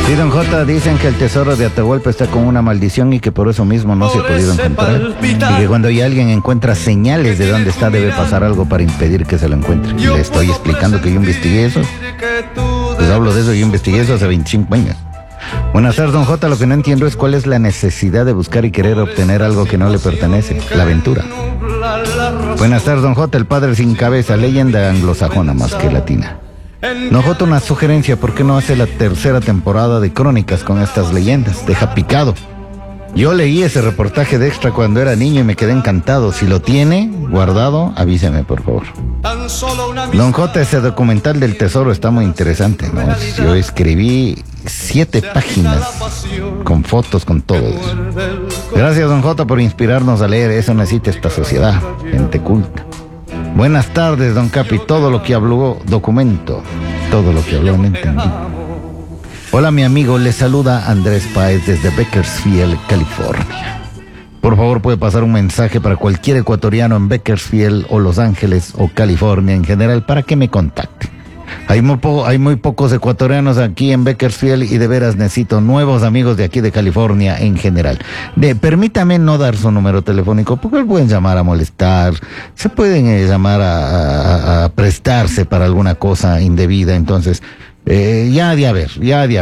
Sí, don J, dicen que el tesoro de Atahualpa está con una maldición y que por eso mismo no se ha podido encontrar. Y que cuando ya alguien encuentra señales de dónde está, debe pasar algo para impedir que se lo encuentre. Y le estoy explicando que yo investigué eso. Les hablo de eso, yo investigué eso hace 25 años. Buenas tardes, don J. Lo que no entiendo es cuál es la necesidad de buscar y querer obtener algo que no le pertenece. La aventura. Buenas tardes, don J. El padre sin cabeza, leyenda anglosajona más que latina. Don J, una sugerencia, ¿por qué no hace la tercera temporada de Crónicas con estas leyendas? Deja picado. Yo leí ese reportaje de Extra cuando era niño y me quedé encantado. Si lo tiene guardado, avíseme, por favor. Don J, ese documental del tesoro está muy interesante, ¿no? Yo escribí 7 páginas con fotos, con todo eso. Gracias, don J, por inspirarnos a leer. Eso necesita esta sociedad, gente culta. Buenas tardes, don Capi. Todo lo que habló, documento. Todo lo que habló, no entendí. Hola, mi amigo. Le saluda Andrés Páez desde Bakersfield, California. Por favor, puede pasar un mensaje para cualquier ecuatoriano en Bakersfield o Los Ángeles o California en general para que me contacte. Hay muy pocos ecuatorianos aquí en Bakersfield y de veras necesito nuevos amigos de aquí de California en general. Permítame no dar su número telefónico porque pueden llamar a molestar, se pueden llamar a prestarse para alguna cosa indebida, entonces ya de haber.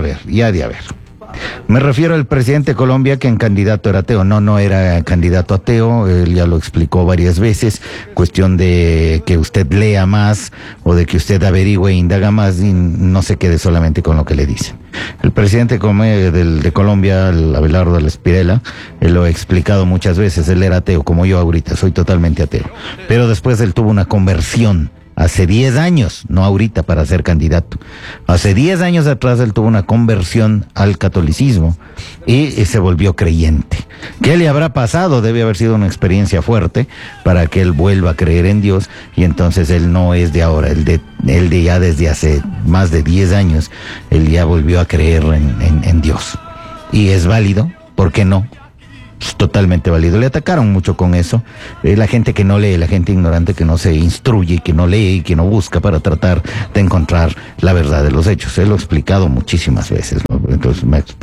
Me refiero al presidente de Colombia que en candidato era ateo. No era candidato ateo, él ya lo explicó varias veces. Cuestión de que usted lea más o de que usted averigüe e indaga más y no se quede solamente con lo que le dicen. El presidente de Colombia, Abelardo Espirela, él lo ha explicado muchas veces, él era ateo, como yo ahorita, soy totalmente ateo. Pero después él tuvo una conversión. Hace 10 años, no ahorita para ser candidato. Hace 10 años atrás él tuvo una conversión al catolicismo y se volvió creyente. ¿Qué le habrá pasado? Debe haber sido una experiencia fuerte para que él vuelva a creer en Dios y entonces él no es de ahora, él de ya desde hace más de 10 años, él ya volvió a creer en Dios. Y es válido, ¿por qué no? Es totalmente válido. Le atacaron mucho con eso. La gente que no lee, la gente ignorante que no se instruye, que no lee y que no busca para tratar de encontrar la verdad de los hechos. Él lo ha explicado muchísimas veces, ¿no? Entonces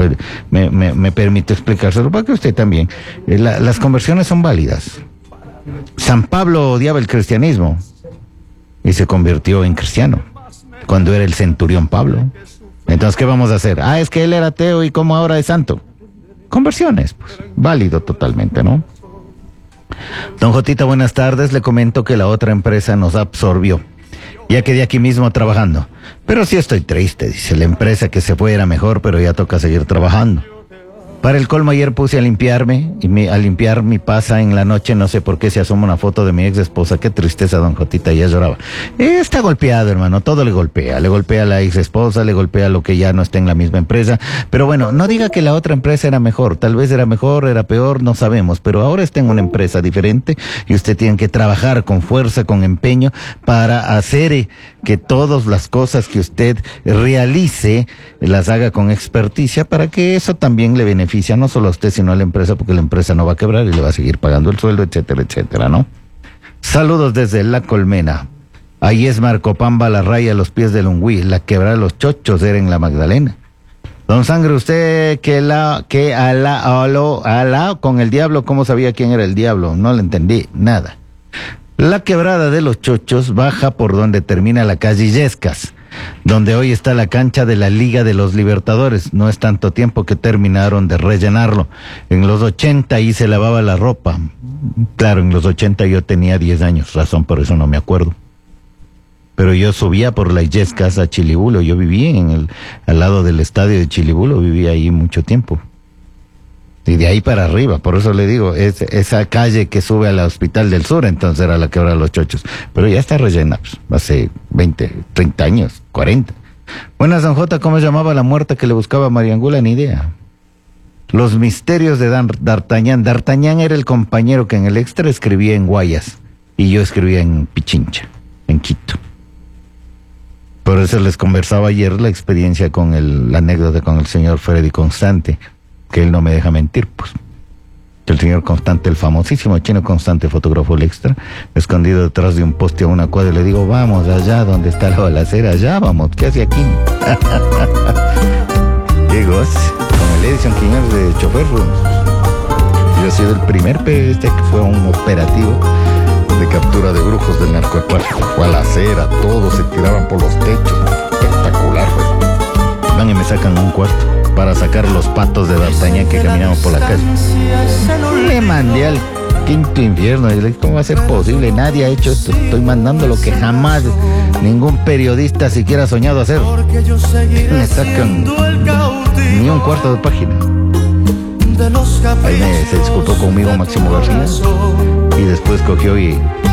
me permite explicárselo para que usted también. Las conversiones son válidas. San Pablo odiaba el cristianismo y se convirtió en cristiano cuando era el centurión Pablo. Entonces, ¿qué vamos a hacer? Es que él era ateo y como ahora es santo. Conversiones, pues, válido totalmente, ¿no? Don Jotita, buenas tardes. Le comento que la otra empresa nos absorbió. Ya quedé aquí mismo trabajando. Pero sí estoy triste, dice. La empresa que se fue era mejor, pero ya toca seguir trabajando. Para el colmo, ayer puse a limpiarme, y al limpiar mi pasa en la noche, no sé por qué se asoma una foto de mi ex esposa. Qué tristeza, don Jotita, ya lloraba. Está golpeado, hermano, todo le golpea a la ex esposa, le golpea lo que ya no está en la misma empresa. Pero bueno, no diga que la otra empresa era mejor, tal vez era mejor, era peor, no sabemos, pero ahora está en una empresa diferente y usted tiene que trabajar con fuerza, con empeño, para hacer que todas las cosas que usted realice, las haga con experticia, para que eso también le beneficie no solo a usted, sino a la empresa, porque la empresa no va a quebrar y le va a seguir pagando el sueldo, etcétera, etcétera, ¿no? Saludos desde La Colmena. Ahí es Marco Pamba, la raya a los pies del Ungüí, la quebrada de los chochos era en la Magdalena. Don Sangre, usted alá con el diablo, ¿cómo sabía quién era el diablo? No le entendí nada. La quebrada de los chochos baja por donde termina la calle Illescas, donde hoy está la cancha de la Liga de los Libertadores. No es tanto tiempo que terminaron de rellenarlo. En los 80 ahí se lavaba la ropa. Claro, en los 80 yo tenía 10 años, razón por eso no me acuerdo. Pero yo subía por la Illescas a Chilibulo. Yo vivía al lado del estadio de Chilibulo, vivía ahí mucho tiempo. Y de ahí para arriba, por eso le digo, esa calle que sube al Hospital del Sur, entonces era la quebrada de los chochos. Pero ya está rellena, pues, hace 20, 30 años, 40. Buenas, don J, ¿cómo llamaba la muerta que le buscaba a Mariangula? Ni idea. Los misterios de D'Artagnan. D'Artagnan era el compañero que en el Extra escribía en Guayas, y yo escribía en Pichincha, en Quito. Por eso les conversaba ayer la experiencia la anécdota con el señor Freddy Constante, que él no me deja mentir, pues. El señor Constante, el famosísimo chino Constante, fotógrafo del Extra, escondido detrás de un poste a una cuadra, y le digo, vamos allá donde está la balacera, allá vamos, ¿qué hace aquí? Qué Vos, con el Edison Quiñones de chofer, yo he sido el primer que fue un operativo de captura de brujos del narcotráfico. Fue a la acera, todos se tiraban por los techos. Espectacular, pues. Van y me sacan un cuarto para sacar los patos de D'Artagnan que caminaban por la calle. Le mandé al quinto infierno. Y le dije, ¿cómo va a ser posible? Nadie ha hecho esto. Estoy mandando lo que jamás ningún periodista siquiera ha soñado hacer. Me sacan ni un cuarto de página. Ahí se disculpó conmigo Máximo García y después cogió y